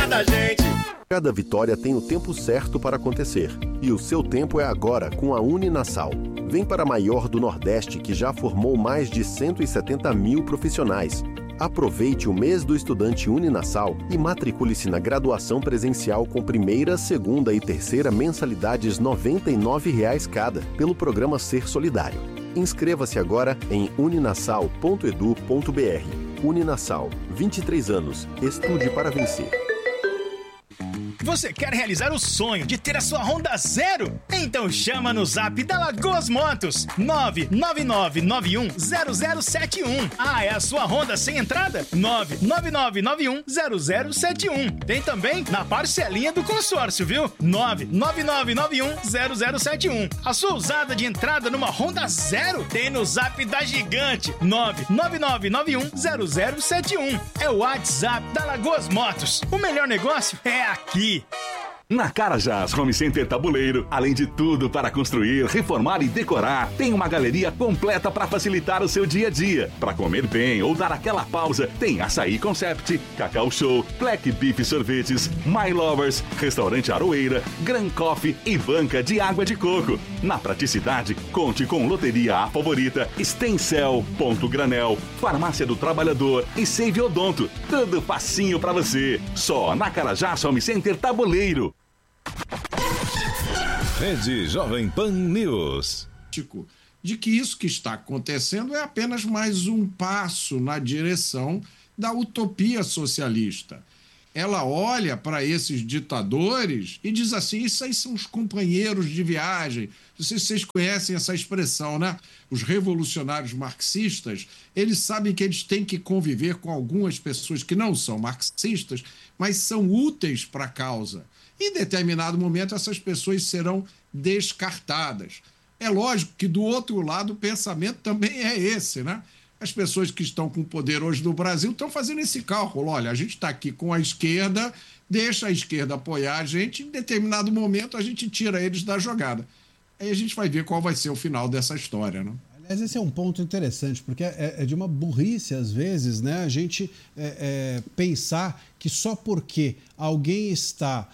da gente. Cada vitória tem o tempo certo para acontecer. E o seu tempo é agora com a Uninasal. Vem para a maior do Nordeste, que já formou mais de 170 mil profissionais. Aproveite o mês do estudante Uninasal e matricule-se na graduação presencial com primeira, segunda e terceira mensalidades R$ 99 cada, pelo programa Ser Solidário. Inscreva-se agora em uninasal.edu.br. Uninasal, 23 anos. Estude para vencer. Você quer realizar o sonho de ter a sua Honda zero? Então chama no zap da Lagoas Motos, 999910071. Ah, é a sua Honda sem entrada? 999910071. Tem também na parcelinha do consórcio, viu? 999910071. A sua usada de entrada numa Honda zero? Tem no zap da Gigante, 999910071. É o WhatsApp da Lagoas Motos. O melhor negócio é aqui. Na Carajás Home Center Tabuleiro, além de tudo para construir, reformar e decorar, tem uma galeria completa para facilitar o seu dia a dia. Para comer bem ou dar aquela pausa, tem Açaí Concept, Cacau Show, Black Beef Sorvetes, My Lovers, Restaurante Aroeira, Gran Coffee e banca de água de coco. Na praticidade, conte com Loteria A Favorita, Stencel, Ponto Granel, Farmácia do Trabalhador e Save Odonto. Tudo facinho para você. Só na Carajás Home Center Tabuleiro. Rede Jovem Pan News. De que isso que está acontecendo é apenas mais um passo na direção da utopia socialista. Ela olha para esses ditadores e diz assim: isso aí são os companheiros de viagem. Não sei se vocês conhecem essa expressão, né? Os revolucionários marxistas, eles sabem que eles têm que conviver com algumas pessoas que não são marxistas, mas são úteis para a causa. Em determinado momento, essas pessoas serão descartadas. É lógico que, do outro lado, o pensamento também é esse, né? As pessoas que estão com poder hoje no Brasil estão fazendo esse cálculo. Olha, a gente está aqui com a esquerda, deixa a esquerda apoiar a gente, em determinado momento a gente tira eles da jogada. Aí a gente vai ver qual vai ser o final dessa história, né? Aliás, esse é um ponto interessante, porque é de uma burrice, às vezes, né? A gente pensar que só porque alguém está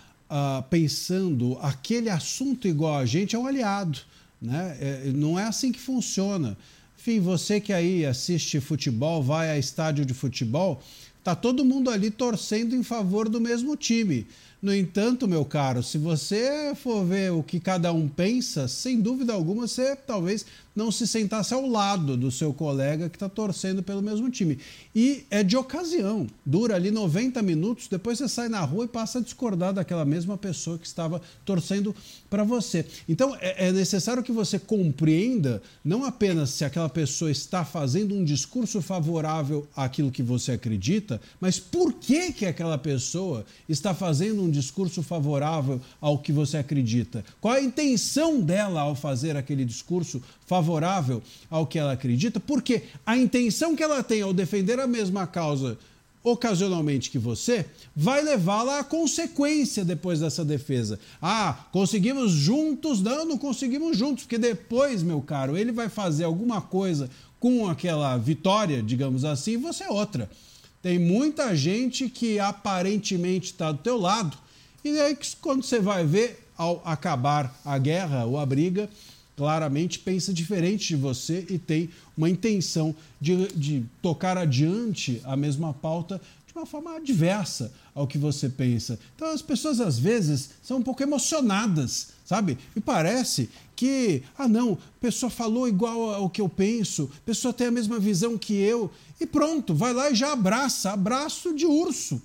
pensando aquele assunto igual a gente é um aliado, né? Não é assim que funciona. Enfim, você que aí assiste futebol, vai a estádio de futebol, tá todo mundo ali torcendo em favor do mesmo time. No entanto, meu caro, se você for ver o que cada um pensa, sem dúvida alguma, você talvez não se sentasse ao lado do seu colega que está torcendo pelo mesmo time. E é de ocasião, dura ali 90 minutos, depois você sai na rua e passa a discordar daquela mesma pessoa que estava torcendo para você. Então, é necessário que você compreenda não apenas se aquela pessoa está fazendo um discurso favorável àquilo que você acredita, mas por que aquela pessoa está fazendo um discurso favorável ao que você acredita. Qual a intenção dela ao fazer aquele discurso favorável ao que ela acredita? Porque a intenção que ela tem ao defender a mesma causa ocasionalmente que você, vai levá-la à consequência depois dessa defesa. Ah, conseguimos juntos? Não conseguimos juntos, porque depois, meu caro, ele vai fazer alguma coisa com aquela vitória, digamos assim, e você é outra. Tem muita gente que aparentemente está do teu lado, e aí quando você vai ver, ao acabar a guerra ou a briga, claramente pensa diferente de você e tem uma intenção de tocar adiante a mesma pauta de uma forma adversa ao que você pensa. Então as pessoas às vezes são um pouco emocionadas, sabe? E parece que, não, a pessoa falou igual ao que eu penso, a pessoa tem a mesma visão que eu, e pronto, vai lá e já abraça, abraço de urso.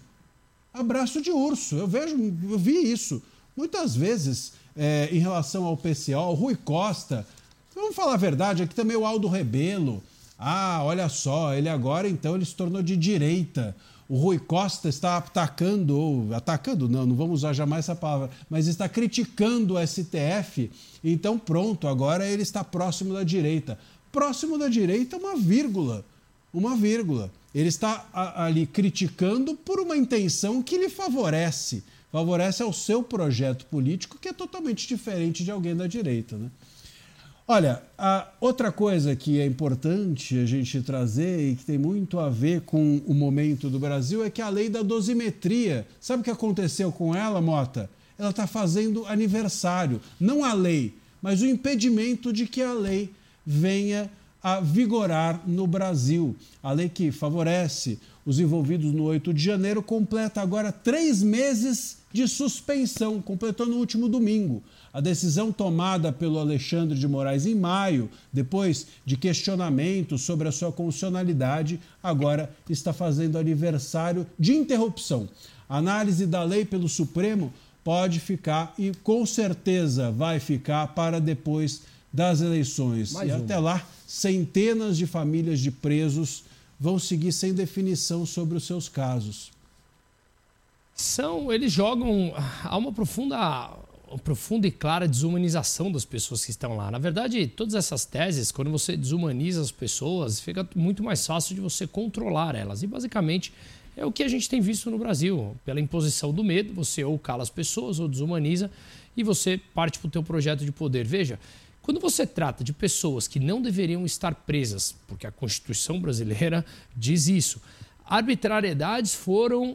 Abraço de urso, eu vi isso muitas vezes em relação ao PCO, ao Rui Costa. Vamos falar a verdade, aqui também o Aldo Rebelo. Olha só, ele agora então ele se tornou de direita. O Rui Costa está atacando não vamos usar jamais essa palavra, mas está criticando o STF. Então pronto, agora ele está próximo da direita. Próximo da direita, uma vírgula. Ele está ali criticando por uma intenção que lhe favorece ao seu projeto político, que é totalmente diferente de alguém da direita, né? Olha, a outra coisa que é importante a gente trazer e que tem muito a ver com o momento do Brasil é que a lei da dosimetria, sabe o que aconteceu com ela, Mota? Ela está fazendo aniversário. Não a lei, mas o impedimento de que a lei venha a vigorar no Brasil. A lei que favorece os envolvidos no 8 de janeiro completa agora 3 meses de suspensão, completou no último domingo. A decisão tomada pelo Alexandre de Moraes em maio, depois de questionamentos sobre a sua constitucionalidade, agora está fazendo aniversário de interrupção. A análise da lei pelo Supremo pode ficar e com certeza vai ficar para depois das eleições. E até lá, centenas de famílias de presos vão seguir sem definição sobre os seus casos. Eles jogam a uma profunda e clara desumanização das pessoas que estão lá. Na verdade, todas essas teses, quando você desumaniza as pessoas, fica muito mais fácil de você controlar elas. E basicamente é o que a gente tem visto no Brasil. Pela imposição do medo, você ou cala as pessoas ou desumaniza e você parte para o teu projeto de poder. Veja, quando você trata de pessoas que não deveriam estar presas, porque a Constituição brasileira diz isso, arbitrariedades foram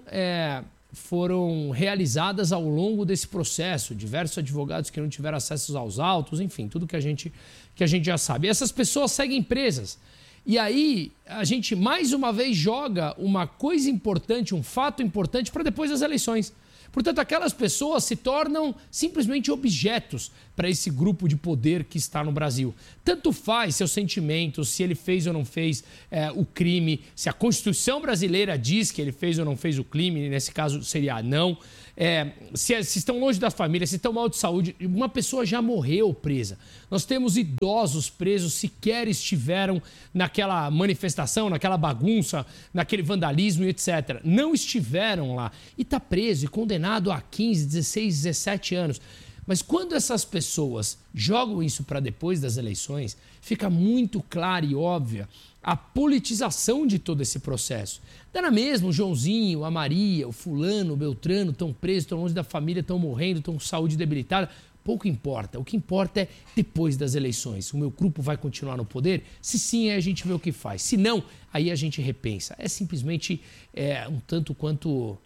realizadas ao longo desse processo, diversos advogados que não tiveram acesso aos autos, enfim, tudo que a gente já sabe. E essas pessoas seguem presas. E aí a gente mais uma vez joga uma coisa importante, um fato importante para depois das eleições. Portanto, aquelas pessoas se tornam simplesmente objetos para esse grupo de poder que está no Brasil. Tanto faz seus sentimentos, se ele fez ou não fez o crime, se a Constituição brasileira diz que ele fez ou não fez o crime, nesse caso seria não. Se estão longe da família, se estão mal de saúde, uma pessoa já morreu presa. Nós temos idosos presos, sequer estiveram naquela manifestação, naquela bagunça, naquele vandalismo e etc. Não estiveram lá. E está preso e condenado a 15, 16, 17 anos. Mas quando essas pessoas jogam isso para depois das eleições, fica muito clara e óbvia a politização de todo esse processo. Dá na mesma, o Joãozinho, a Maria, o fulano, o Beltrano estão presos, estão longe da família, estão morrendo, estão com saúde debilitada. Pouco importa. O que importa é depois das eleições. O meu grupo vai continuar no poder? Se sim, aí a gente vê o que faz. Se não, aí a gente repensa. É simplesmente um tanto quanto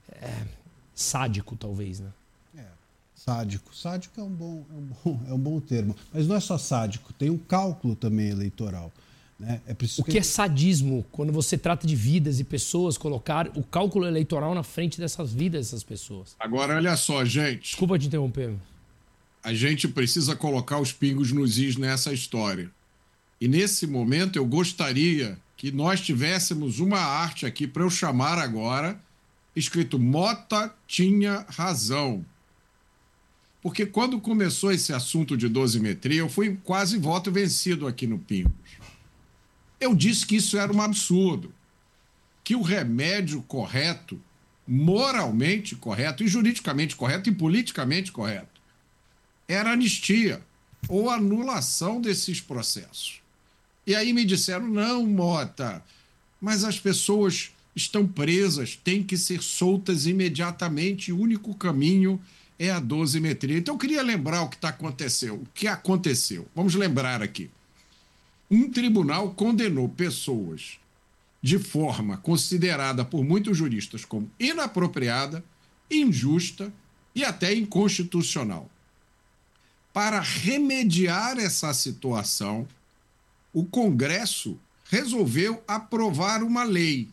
sádico, talvez, né? Sádico. Sádico é um bom termo. Mas não é só sádico, tem um cálculo também eleitoral. Né? O que é sadismo? Quando você trata de vidas e pessoas, colocar o cálculo eleitoral na frente dessas vidas dessas pessoas. Agora, olha só, gente. Desculpa te interromper. A gente precisa colocar os pingos nos is nessa história. E nesse momento eu gostaria que nós tivéssemos uma arte aqui para eu chamar agora, escrito Mota tinha razão. Porque quando começou esse assunto de dosimetria, eu fui quase voto vencido aqui no Pingos. Eu disse que isso era um absurdo, que o remédio correto, moralmente correto, e juridicamente correto, e politicamente correto, era anistia ou anulação desses processos. E aí me disseram, não, Mota, mas as pessoas estão presas, têm que ser soltas imediatamente, o único caminho é a dosimetria. Então, eu queria lembrar o que aconteceu. Vamos lembrar aqui. Um tribunal condenou pessoas de forma considerada por muitos juristas como inapropriada, injusta e até inconstitucional. Para remediar essa situação, o Congresso resolveu aprovar uma lei.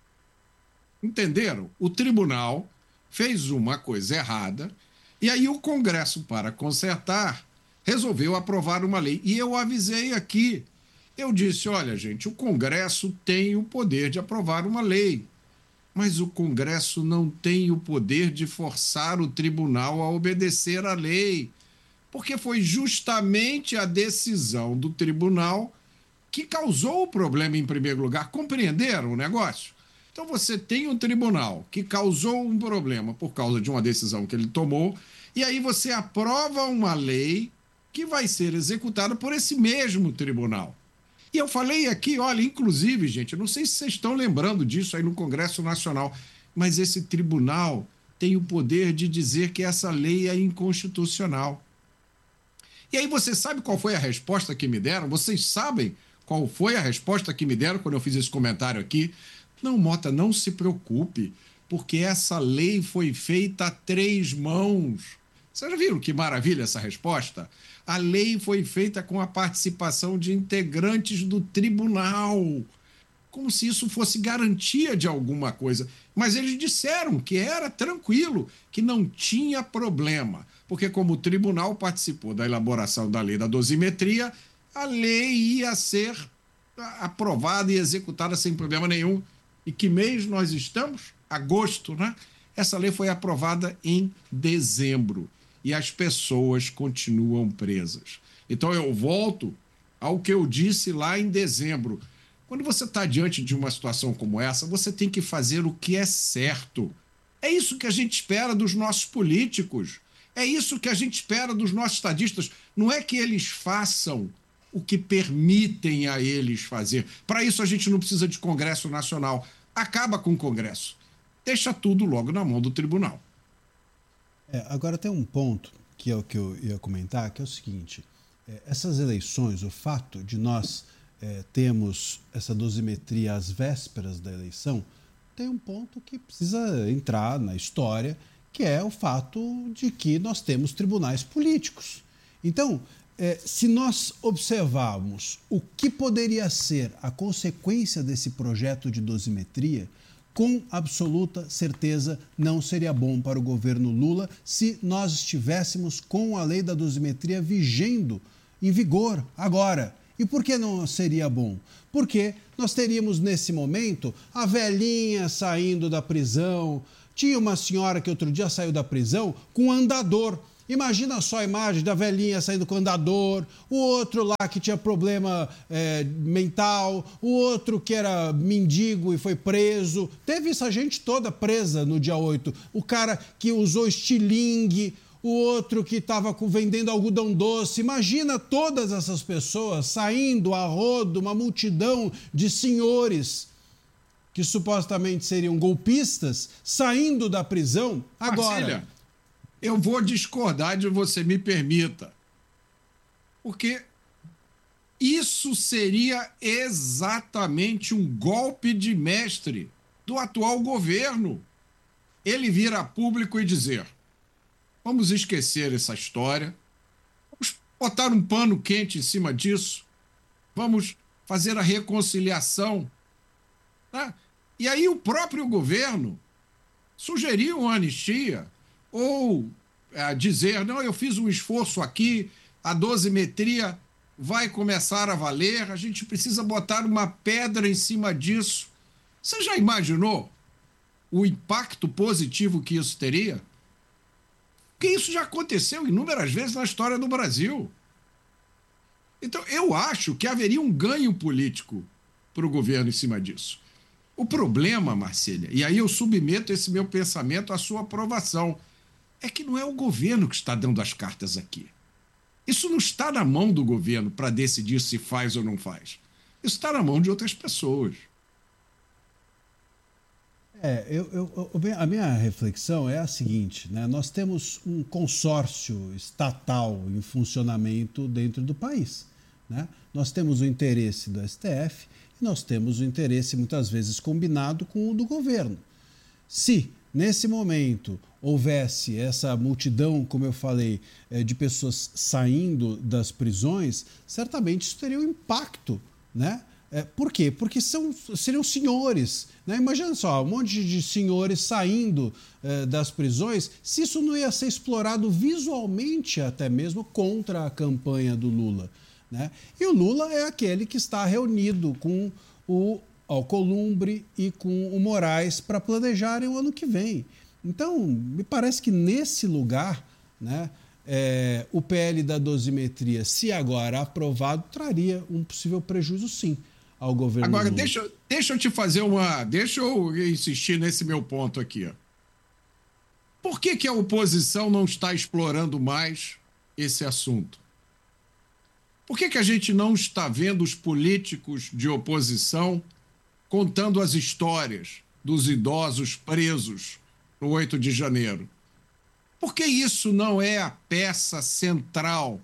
Entenderam? O tribunal fez uma coisa errada e aí o Congresso, para consertar, resolveu aprovar uma lei. E eu avisei aqui, eu disse, olha, gente, o Congresso tem o poder de aprovar uma lei, mas o Congresso não tem o poder de forçar o tribunal a obedecer à lei, porque foi justamente a decisão do tribunal que causou o problema em primeiro lugar. Compreenderam o negócio? Então você tem um tribunal que causou um problema por causa de uma decisão que ele tomou, e aí você aprova uma lei que vai ser executada por esse mesmo tribunal. E eu falei aqui, olha, inclusive, gente, eu não sei se vocês estão lembrando disso aí no Congresso Nacional, mas esse tribunal tem o poder de dizer que essa lei é inconstitucional. E aí você sabe qual foi a resposta que me deram? Vocês sabem qual foi a resposta que me deram quando eu fiz esse comentário aqui? Não, Mota, não se preocupe, porque essa lei foi feita a 3 mãos. Vocês já viram que maravilha essa resposta? A lei foi feita com a participação de integrantes do tribunal, como se isso fosse garantia de alguma coisa. Mas eles disseram que era tranquilo, que não tinha problema, porque como o tribunal participou da elaboração da lei da dosimetria, a lei ia ser aprovada e executada sem problema nenhum. E que mês nós estamos? Agosto, né? Essa lei foi aprovada em dezembro e as pessoas continuam presas. Então eu volto ao que eu disse lá em dezembro. Quando você está diante de uma situação como essa, você tem que fazer o que é certo. É isso que a gente espera dos nossos políticos. É isso que a gente espera dos nossos estadistas. Não é que eles façam o que permitem a eles fazer. Para isso a gente não precisa de Congresso Nacional. Acaba com o Congresso. Deixa tudo logo na mão do tribunal. Agora tem um ponto que é o que eu ia comentar, que é o seguinte. Essas eleições, o fato de nós temos essa dosimetria às vésperas da eleição, tem um ponto que precisa entrar na história, que é o fato de que nós temos tribunais políticos. Então, se nós observarmos o que poderia ser a consequência desse projeto de dosimetria, com absoluta certeza não seria bom para o governo Lula se nós estivéssemos com a lei da dosimetria vigendo em vigor agora. E por que não seria bom? Porque nós teríamos nesse momento a velhinha saindo da prisão. Tinha uma senhora que outro dia saiu da prisão com um andador. Imagina só a imagem da velhinha saindo com o andador, o outro lá que tinha problema mental, o outro que era mendigo e foi preso. Teve essa gente toda presa no dia 8. O cara que usou estilingue, o outro que estava vendendo algodão doce. Imagina todas essas pessoas saindo a rodo, uma multidão de senhores que supostamente seriam golpistas, saindo da prisão agora. Marcília, eu vou discordar de você, me permita. Porque isso seria exatamente um golpe de mestre do atual governo. Ele vir a público e dizer: vamos esquecer essa história, vamos botar um pano quente em cima disso, vamos fazer a reconciliação. Né? E aí o próprio governo sugeriu uma anistia, ou dizer, não, eu fiz um esforço aqui, a dosimetria vai começar a valer, a gente precisa botar uma pedra em cima disso. Você já imaginou o impacto positivo que isso teria? Porque isso já aconteceu inúmeras vezes na história do Brasil. Então, eu acho que haveria um ganho político para o governo em cima disso. O problema, Marcília, e aí eu submeto esse meu pensamento à sua aprovação, é que não é o governo que está dando as cartas aqui. Isso não está na mão do governo para decidir se faz ou não faz. Isso está na mão de outras pessoas. A minha reflexão é a seguinte, né? Nós temos um consórcio estatal em funcionamento dentro do país, né? Nós temos o interesse do STF e nós temos o interesse, muitas vezes, combinado com o do governo. Se, nesse momento, houvesse essa multidão, como eu falei, de pessoas saindo das prisões, certamente isso teria um impacto, né? Por quê? Porque seriam senhores, né? Imagina só, um monte de senhores saindo das prisões, se isso não ia ser explorado visualmente até mesmo contra a campanha do Lula, né? E o Lula é aquele que está reunido com o Alcolumbre e com o Moraes para planejarem o ano que vem. Então, me parece que nesse lugar, né, o PL da dosimetria, se agora aprovado, traria um possível prejuízo, sim, ao governo Agora, Lula. deixa eu te fazer uma... Deixa eu insistir nesse meu ponto aqui. Por que a oposição não está explorando mais esse assunto? Por que a gente não está vendo os políticos de oposição contando as histórias dos idosos presos no 8 de janeiro? Por que isso não é a peça central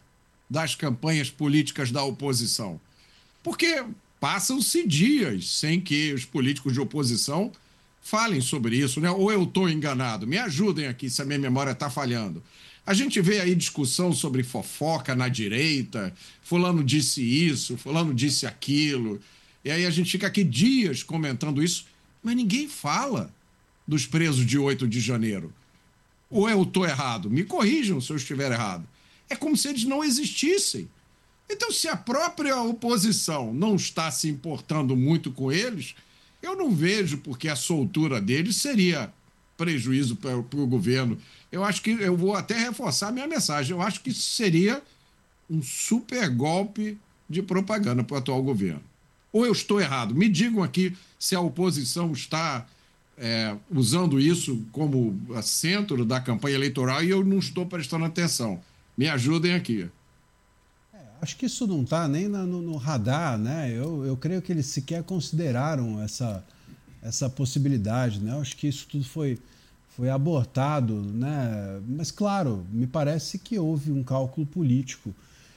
das campanhas políticas da oposição? Porque passam-se dias sem que os políticos de oposição falem sobre isso, né? Ou eu estou enganado? Me ajudem aqui se a minha memória está falhando. A gente vê aí discussão sobre fofoca na direita, fulano disse isso, fulano disse aquilo, e aí a gente fica aqui dias comentando isso, mas ninguém fala dos presos de 8 de janeiro. Ou eu estou errado? Me corrijam se eu estiver errado. É como se eles não existissem. Então, se a própria oposição não está se importando muito com eles, eu não vejo porque a soltura deles seria prejuízo para o governo. Eu acho que, eu vou até reforçar a minha mensagem, eu acho que isso seria um super golpe de propaganda para o atual governo. Ou eu estou errado? Me digam aqui se a oposição está usando isso como centro da campanha eleitoral e eu não estou prestando atenção. Me ajudem aqui. Acho que isso não está nem no radar, né? Eu creio que eles sequer consideraram essa possibilidade, né? Eu acho que isso tudo foi abortado, né? Mas, claro, me parece que houve um cálculo político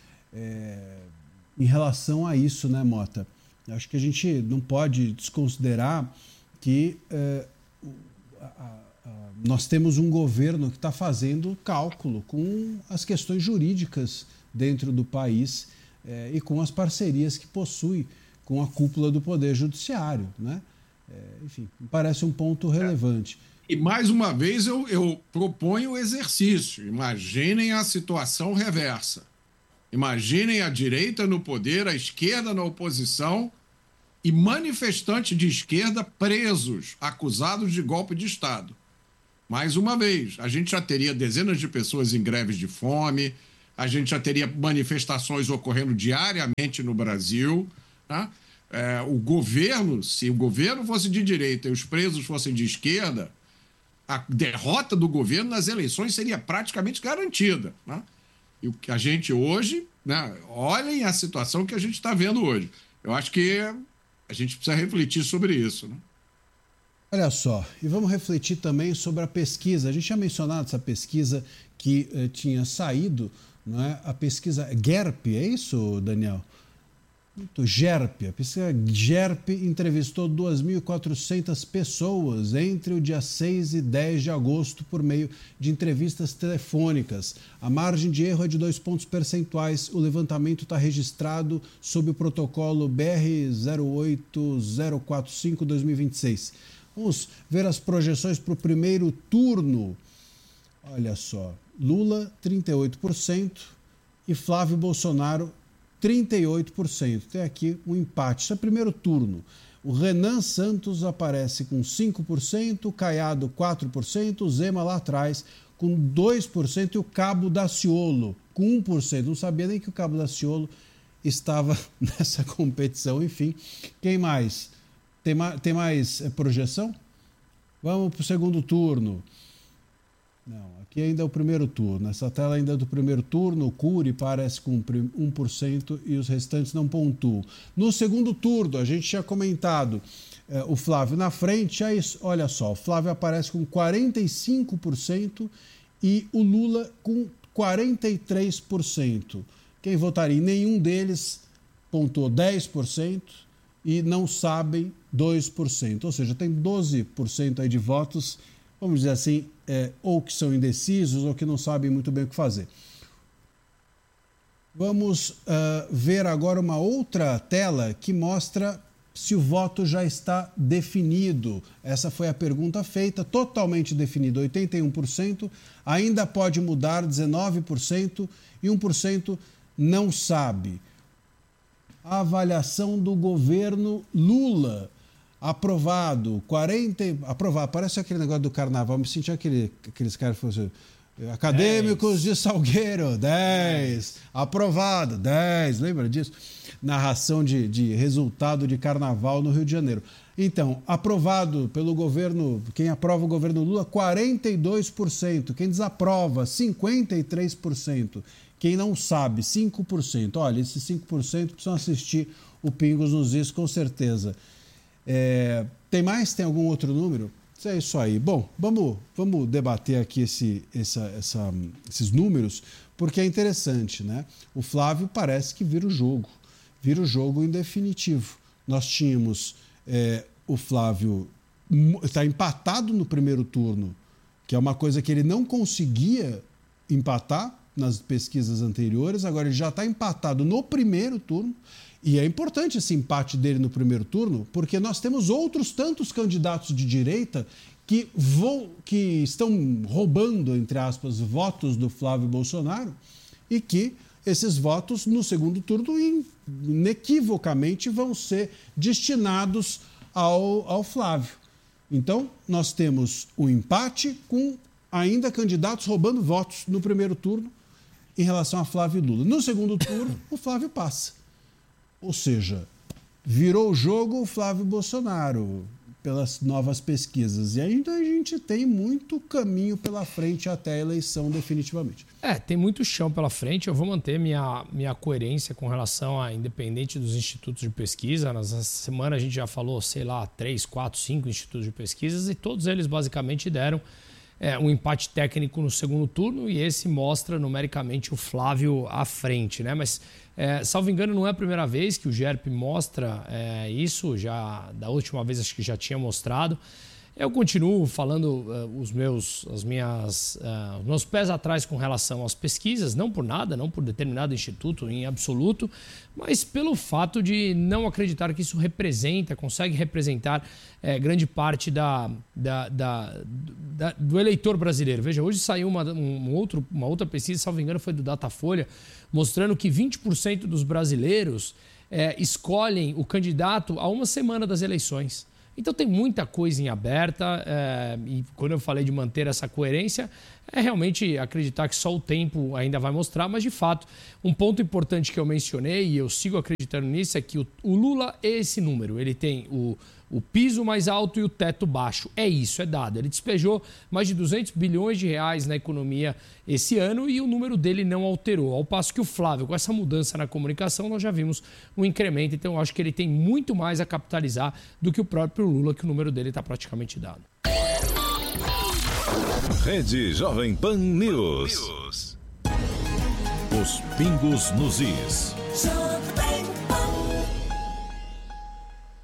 em relação a isso, né, Mota? Eu acho que a gente não pode desconsiderar que nós temos um governo que está fazendo cálculo com as questões jurídicas dentro do país e com as parcerias que possui com a cúpula do Poder Judiciário, né? Enfim, me parece um ponto relevante. E, mais uma vez, eu proponho o exercício. Imaginem a situação reversa. Imaginem a direita no poder, a esquerda na oposição e manifestantes de esquerda presos, acusados de golpe de Estado. Mais uma vez, a gente já teria dezenas de pessoas em greves de fome, a gente já teria manifestações ocorrendo diariamente no Brasil, tá? O governo, se o governo fosse de direita e os presos fossem de esquerda, a derrota do governo nas eleições seria praticamente garantida, né? E o que a gente hoje, né, olhem a situação que a gente está vendo hoje. Eu acho que a gente precisa refletir sobre isso, né? Olha só, e vamos refletir também sobre a pesquisa. A gente tinha mencionado essa pesquisa que tinha saído, não é? A pesquisa GERP, é isso, Daniel? GERP, a pesquisa GERP entrevistou 2.400 pessoas entre o dia 6 e 10 de agosto por meio de entrevistas telefônicas. A margem de erro é de 2 pontos percentuais. O levantamento está registrado sob o protocolo BR-08045-2026. Vamos ver as projeções para o primeiro turno. Olha só, Lula 38% e Flávio Bolsonaro 38%. Tem aqui um empate. Isso é primeiro turno. O Renan Santos aparece com 5%, Caiado 4%, Zema lá atrás com 2% e o Cabo Daciolo com 1%. Não sabia nem que o Cabo Daciolo estava nessa competição. Enfim, quem mais? Tem mais projeção? Vamos para o segundo turno. Não, aqui ainda é o primeiro turno. Essa tela ainda é do primeiro turno. O Cury parece com 1% e os restantes não pontuam. No segundo turno, a gente tinha comentado o Flávio na frente. Aí, olha só, o Flávio aparece com 45% e o Lula com 43%. Quem votaria em nenhum deles pontuou 10% e não sabem 2%. Ou seja, tem 12% aí de votos, vamos dizer assim, ou que são indecisos ou que não sabem muito bem o que fazer. Vamos ver agora uma outra tela que mostra se o voto já está definido. Essa foi a pergunta feita, totalmente definido, 81%, ainda pode mudar, 19%, e 1% não sabe. A avaliação do governo Lula. Aprovado, aprovado, parece aquele negócio do carnaval, me senti aqueles caras que fossem acadêmicos 10. De Salgueiro, 10, aprovado, 10, lembra disso? Narração de resultado de carnaval no Rio de Janeiro. Então, aprovado pelo governo, quem aprova o governo Lula, 42%, quem desaprova, 53%, quem não sabe, 5%. Olha, esses 5% precisam assistir o Pingos nos Is, com certeza. Tem mais? Tem algum outro número? É isso aí. Bom, vamos debater aqui esses números, porque é interessante, né? O Flávio parece que vira o jogo em definitivo. Nós tínhamos o Flávio está empatado no primeiro turno, que é uma coisa que ele não conseguia empatar nas pesquisas anteriores, agora ele já está empatado no primeiro turno. E é importante esse empate dele no primeiro turno, porque nós temos outros tantos candidatos de direita que estão roubando, entre aspas, votos do Flávio Bolsonaro e que esses votos no segundo turno inequivocamente vão ser destinados ao Flávio. Então, nós temos um empate com ainda candidatos roubando votos no primeiro turno em relação a Flávio e Lula. No segundo turno, o Flávio passa. Ou seja, virou o jogo o Flávio Bolsonaro pelas novas pesquisas. E ainda a gente tem muito caminho pela frente até a eleição definitivamente. Tem muito chão pela frente. Eu vou manter minha coerência com relação a independente dos institutos de pesquisa. Nessa semana a gente já falou, 3, 4, 5 institutos de pesquisas e todos eles basicamente deram um empate técnico no segundo turno e esse mostra numericamente o Flávio à frente, né? Mas, salvo engano, não é a primeira vez que o GERP mostra isso, já da última vez acho que já tinha mostrado. Eu continuo falando os meus pés atrás com relação às pesquisas, não por nada, não por determinado instituto em absoluto, mas pelo fato de não acreditar que isso consegue representar grande parte do eleitor brasileiro. Veja, hoje saiu uma outra pesquisa, salvo engano, foi do Datafolha, mostrando que 20% dos brasileiros escolhem o candidato a uma semana das eleições. Então tem muita coisa em aberta e quando eu falei de manter essa coerência, é realmente acreditar que só o tempo ainda vai mostrar, mas de fato, um ponto importante que eu mencionei e eu sigo acreditando nisso é que o Lula é esse número, ele tem o piso mais alto e o teto baixo. É isso, é dado. Ele despejou mais de 200 bilhões de reais na economia esse ano e o número dele não alterou. Ao passo que o Flávio, com essa mudança na comunicação, nós já vimos um incremento. Então, eu acho que ele tem muito mais a capitalizar do que o próprio Lula, que o número dele está praticamente dado. Rede Jovem Pan News. Os pingos nos is.